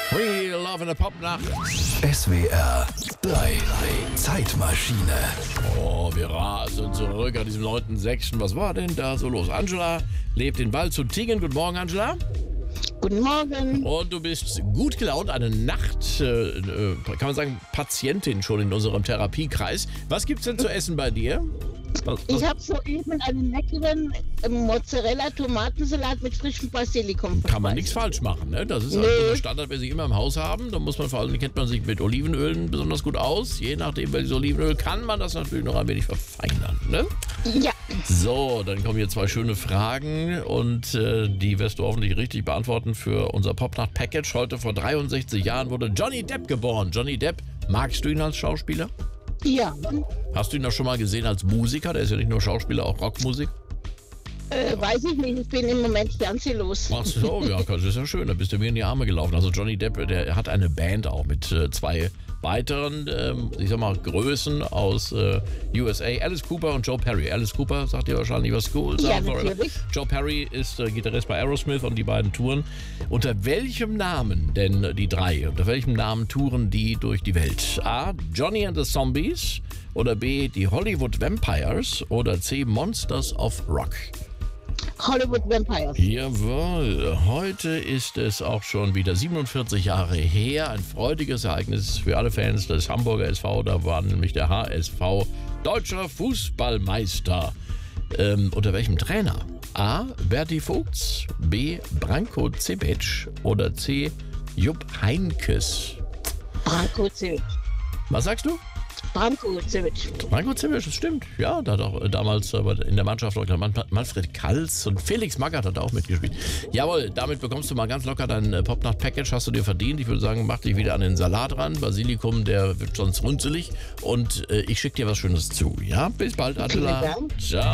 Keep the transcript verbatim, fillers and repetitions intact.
We Love in the Popnacht. S W R drei Zeitmaschine. Oh, wir rasen zurück an diesem neunten sechsten Was war denn da so los? Angela lebt in Wald-zu-Tiegen. Guten Morgen, Angela. Guten Morgen. Und du bist gut gelaunt, eine Nacht, äh, äh, kann man sagen, Patientin schon in unserem Therapiekreis. Was gibt's denn zu essen bei dir? Was, was? Ich habe soeben einen leckeren Mozzarella-Tomatensalat mit frischem Basilikum. Kann man nichts falsch machen, ne? Das ist Nee. also der Standard, wir sie immer im Haus haben. Da muss man vor allem, kennt man sich mit Olivenölen besonders gut aus. Je nachdem, welches Olivenöl, kann man das natürlich noch ein wenig verfeinern, ne? Ja, So, dann kommen hier zwei schöne Fragen und äh, die wirst du hoffentlich richtig beantworten für unser Popnacht-Package. Heute vor dreiundsechzig Jahren wurde Johnny Depp geboren. Johnny Depp, magst du ihn als Schauspieler? ja. Hast du ihn auch schon mal gesehen als Musiker? Der ist ja nicht nur Schauspieler, auch Rockmusik. Äh, weiß ich nicht, ich bin im Moment fernsehlos. Ach so, ja, das ist ja schön. Da bist du mir in die Arme gelaufen. Also Johnny Depp, der hat eine Band auch mit äh, zwei weiteren, ähm, ich sag mal, Größen aus äh, U S A. Alice Cooper und Joe Perry. Alice Cooper sagt dir wahrscheinlich was School. Ja, natürlich. Joe Perry ist äh, Gitarrist bei Aerosmith und die beiden touren. Unter welchem Namen denn äh, die drei? Unter welchem Namen touren die durch die Welt? A. Johnny and the Zombies oder B. die Hollywood Vampires oder C. Monsters of Rock? Hollywood Vampires. Jawohl, heute ist es auch schon wieder siebenundvierzig Jahre her. Ein freudiges Ereignis für alle Fans des Hamburger S V. Da war nämlich der H S V deutscher Fußballmeister. Ähm, unter welchem Trainer? A. Berti Vogts, B. Branko Cibic oder C. Jupp Heynckes? Branko Cibic. Was sagst du? Branko Cibic. Branko Cibic, das stimmt. Ja, da hat auch damals in der Mannschaft auch Manfred Kals und Felix Magath hat auch mitgespielt. Jawohl, damit bekommst du mal ganz locker dein Popnacht-Package, hast du dir verdient. Ich würde sagen, mach dich wieder an den Salat ran. Basilikum, der wird sonst runzelig. Und äh, ich schicke dir was Schönes zu. Ja, bis bald, Angela. Vielen Dank. Ciao.